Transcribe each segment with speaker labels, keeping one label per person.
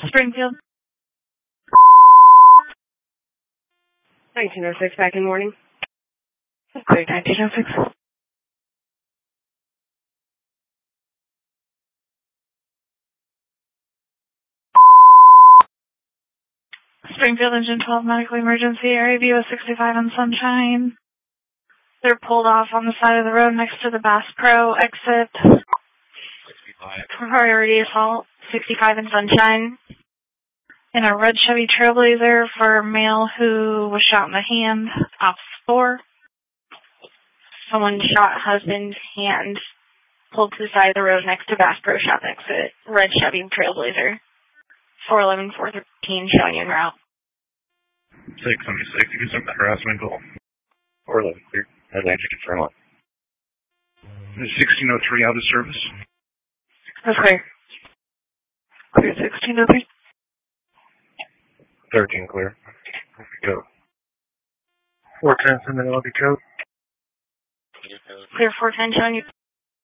Speaker 1: Springfield.
Speaker 2: 1906, back in the morning.
Speaker 1: Clear 1906. Springfield Engine 12, medical emergency, area view of 65 on Sunshine. They're pulled off on the side of the road next to the Bass Pro exit.
Speaker 3: 65.
Speaker 1: Priority assault, 65 in Sunshine. In a red Chevy Trailblazer for a male who was shot in the hand, off 4. Someone shot husband, hand, pulled to the side of the road next to Bass Pro Shop exit. Red Chevy Trailblazer. 411, 413, showing en route.
Speaker 3: 676, you can start the harassment call.
Speaker 4: 411, clear. Atlantic confirm on.
Speaker 3: Is 1603 out of service?
Speaker 1: That's clear. Clear 1603.
Speaker 4: 13 clear. Go.
Speaker 3: 410, send an LB code.
Speaker 1: Clear 410, showing you.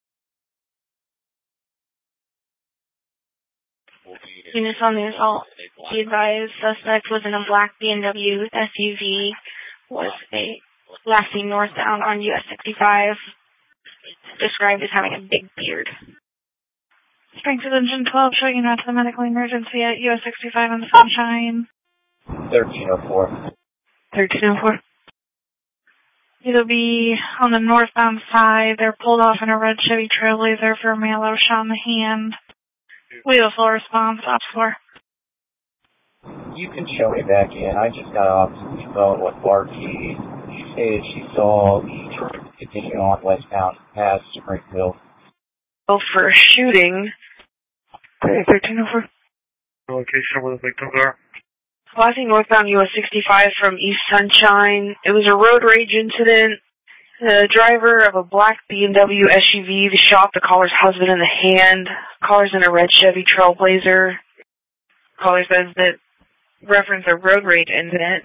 Speaker 1: Units on the assault. Be advised, suspect was in a black BMW SUV, was last seen northbound on US 65, described as having a big beard. Springfield Engine 12, showing you not to the medical emergency at US 65 on the Sunshine.
Speaker 4: 1304.
Speaker 1: 1304. It'll be on the northbound side. They're pulled off in a red Chevy Trailblazer for a male that was shot in the hand. We have a full response, Ops 4.
Speaker 4: You can show me back in. I just got off the phone with RT. She stated she saw the truck continue on westbound past Springfield.
Speaker 2: Oh, for shooting.
Speaker 1: Clear 1304.
Speaker 3: Location where the victims are.
Speaker 2: Passing northbound US 65 from East Sunshine. It was a road rage incident. The driver of a black BMW SUV shot the caller's husband in the hand. Caller's in a red Chevy Trailblazer. Caller says that reference a road rage incident.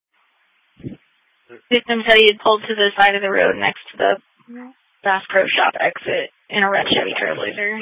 Speaker 1: Victim said he had pulled to the side of the road next to the Bass Pro Shop exit in a red Chevy Trailblazer.